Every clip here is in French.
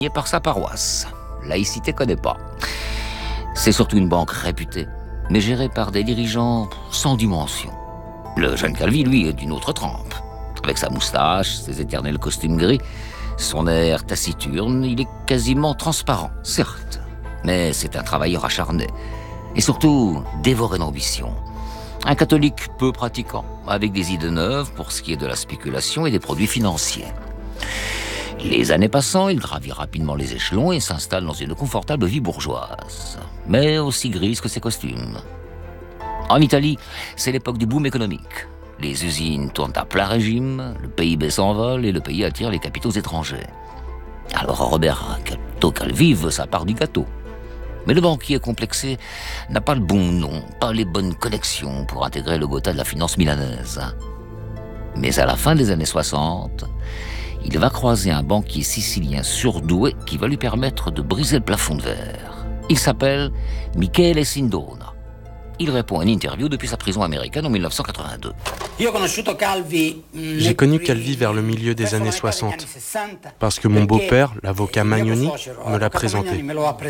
Et par sa paroisse. Laïcité connaît pas. C'est surtout une banque réputée, mais gérée par des dirigeants sans dimension. Le jeune Calvi, lui, est d'une autre trempe. Avec sa moustache, ses éternels costumes gris, son air taciturne, il est quasiment transparent, certes. Mais c'est un travailleur acharné. Et surtout, dévoré d'ambition. Un catholique peu pratiquant, avec des idées neuves pour ce qui est de la spéculation et des produits financiers. Les années passant, il gravit rapidement les échelons et s'installe dans une confortable vie bourgeoise, mais aussi grise que ses costumes. En Italie, c'est l'époque du boom économique. Les usines tournent à plein régime, le PIB s'envole et le pays attire les capitaux étrangers. Alors Robert Calvi veut sa part du gâteau. Mais le banquier complexé n'a pas le bon nom, pas les bonnes connexions pour intégrer le Gotha de la finance milanaise. Mais à la fin des années 60, il va croiser un banquier sicilien surdoué qui va lui permettre de briser le plafond de verre. Il s'appelle Michele Sindona. Il répond à une interview depuis sa prison américaine en 1982. J'ai connu Calvi vers le milieu des années 60, parce que mon beau-père, l'avocat Magnoni, me l'a présenté.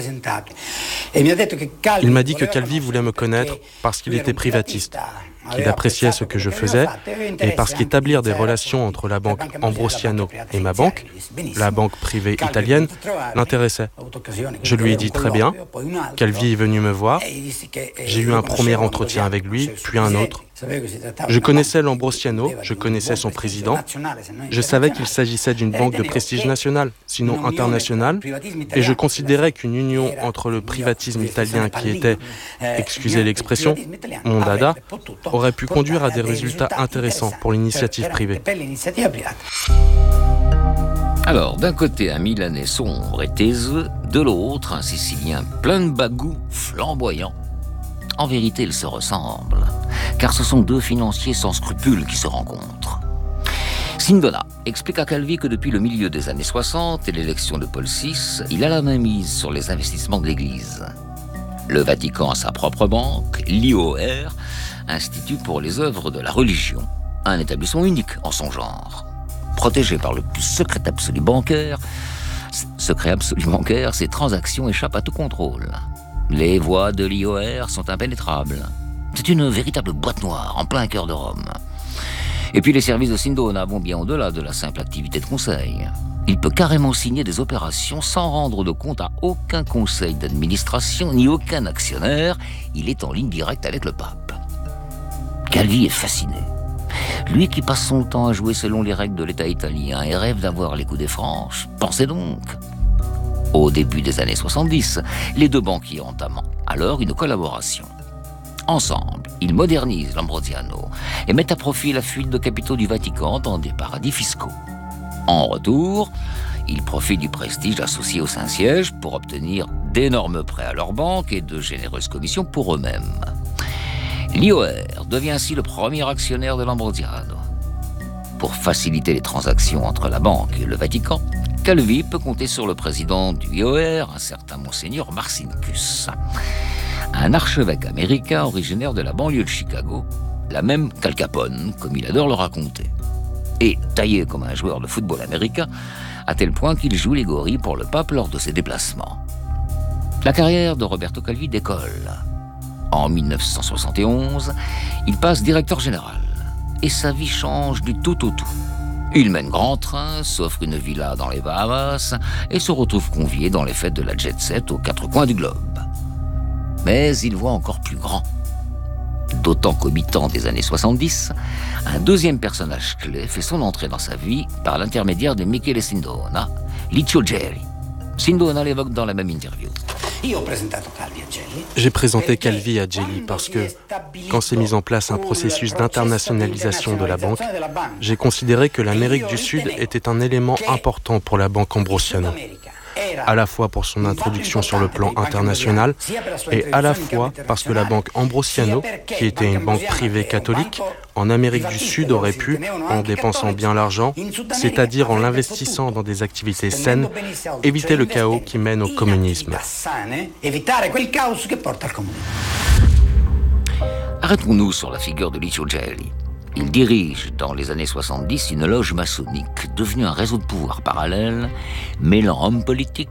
Il m'a dit que Calvi voulait me connaître parce qu'il était privatiste, qu'il appréciait ce que je faisais, et parce qu'établir des relations entre la banque Ambrosiano et ma banque, la banque privée italienne, l'intéressait. Je lui ai dit très bien. Calvi est venu me voir. J'ai eu un premier entretien avec lui, puis un autre. Je connaissais l'Ambrosiano, je connaissais son président. Je savais qu'il s'agissait d'une banque de prestige national, sinon international, et je considérais qu'une union entre le privatisme italien qui était, excusez l'expression, mon dada, aurait pu conduire à des résultats intéressants pour l'initiative privée. Alors, d'un côté, un Milanais sombre et taiseux, de l'autre, un Sicilien plein de bagou, flamboyant. En vérité, ils se ressemblent, car ce sont deux financiers sans scrupules qui se rencontrent. Sindona explique à Calvi que depuis le milieu des années 60 et l'élection de Paul VI, il a la main mise sur les investissements de l'Église. Le Vatican a sa propre banque, l'IOR, Institut pour les œuvres de la religion, un établissement unique en son genre. Protégé par le plus secret absolu bancaire, ces transactions échappent à tout contrôle. Les voies de l'IOR sont impénétrables. C'est une véritable boîte noire en plein cœur de Rome. Et puis les services de Sindona vont bien au-delà de la simple activité de conseil. Il peut carrément signer des opérations sans rendre de compte à aucun conseil d'administration ni aucun actionnaire. Il est en ligne directe avec le pape. Calvi est fasciné. Lui qui passe son temps à jouer selon les règles de l'État italien et rêve d'avoir les coups des franches, pensez donc. Au début des années 70, les deux banquiers entament alors une collaboration. Ensemble, ils modernisent l'Ambrosiano et mettent à profit la fuite de capitaux du Vatican dans des paradis fiscaux. En retour, ils profitent du prestige associé au Saint-Siège pour obtenir d'énormes prêts à leur banque et de généreuses commissions pour eux-mêmes. L'IOR devient ainsi le premier actionnaire de l'Ambrosiano. Pour faciliter les transactions entre la banque et le Vatican, Calvi peut compter sur le président du IOR, un certain Monseigneur Marcinkus, un archevêque américain originaire de la banlieue de Chicago, la même qu'Al Capone, comme il adore le raconter. Et taillé comme un joueur de football américain, à tel point qu'il joue les gorilles pour le pape lors de ses déplacements. La carrière de Roberto Calvi décolle. En 1971, il passe directeur général et sa vie change du tout au tout. Il mène grand train, s'offre une villa dans les Bahamas et se retrouve convié dans les fêtes de la jet set aux quatre coins du globe. Mais il voit encore plus grand. D'autant qu'au mi-temps des années 70, un deuxième personnage clé fait son entrée dans sa vie par l'intermédiaire de Michele Sindona, Licio Gelli. Sindona l'évoque dans la même interview. J'ai présenté Calvi à Gelli parce que, quand s'est mis en place un processus d'internationalisation de la banque, j'ai considéré que l'Amérique du Sud était un élément important pour la banque Ambrosiano, à la fois pour son introduction sur le plan international et à la fois parce que la banque Ambrosiano, qui était une banque privée catholique, en Amérique du Sud aurait pu, en dépensant bien l'argent, c'est-à-dire en l'investissant dans des activités saines, éviter le chaos qui mène au communisme. Arrêtons-nous sur la figure de Licio Gelli. Il dirige dans les années 70 une loge maçonnique, devenue un réseau de pouvoir parallèle, mêlant hommes politiques,